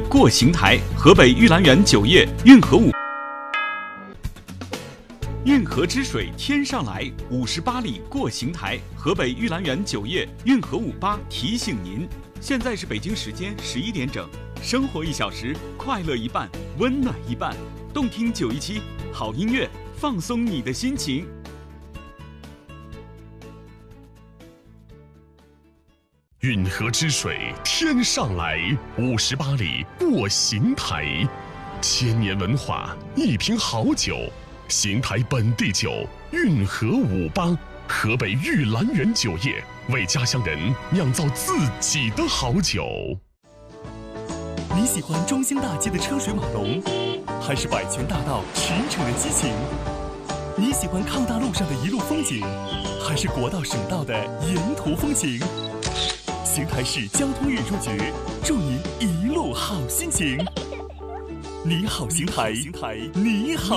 过邢台，河北玉兰园酒业运河5。运河之水天上来，58里过邢台，河北玉兰园酒业运河58提醒您，现在是北京时间11点整，生活1小时，快乐一半，温暖一半，动听917，好音乐，放松你的心情。 运河之水天上来，58里过邢台，千年文化，一瓶好酒。邢台本地酒运河58，河北玉兰园酒业为家乡人酿造自己的好酒。 你喜欢中兴大街的车水马龙，还是百泉大道驰骋的激情？你喜欢抗大路上的一路风景，还是国道省道的沿途风情？邢台市交通运输局祝你一路好心情。你好，邢台，你好。